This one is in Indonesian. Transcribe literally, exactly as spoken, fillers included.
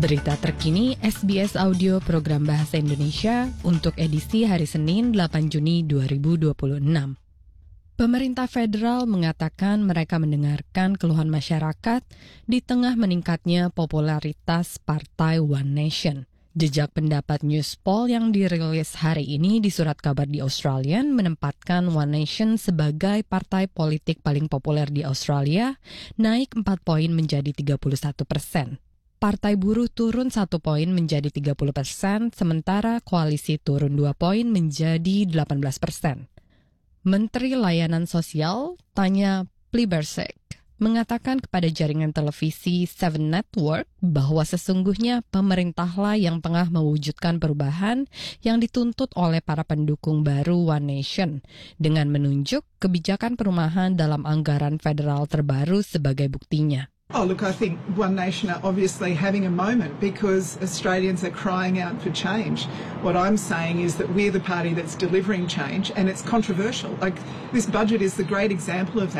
Berita terkini S B S Audio Program Bahasa Indonesia untuk edisi hari Senin delapan Juni dua ribu dua puluh enam. Pemerintah federal mengatakan mereka mendengarkan keluhan masyarakat di tengah meningkatnya popularitas Partai One Nation. Jejak pendapat Newspoll yang dirilis hari ini di surat kabar di Australian menempatkan One Nation sebagai partai politik paling populer di Australia, naik empat poin menjadi tiga puluh satu persen. Partai Buruh turun satu poin menjadi tiga puluh persen, sementara koalisi turun dua poin menjadi delapan belas persen. Menteri Layanan Sosial, Tanya Plibersek, mengatakan kepada jaringan televisi Seven Network bahwa sesungguhnya pemerintahlah yang tengah mewujudkan perubahan yang dituntut oleh para pendukung baru One Nation dengan menunjuk kebijakan perumahan dalam anggaran federal terbaru sebagai buktinya. Oh, look, I think One Nation are obviously having a moment because Australians are crying out for change. What I'm saying is that we're the party that's delivering change, and it's controversial. Like, this budget is the great example of that.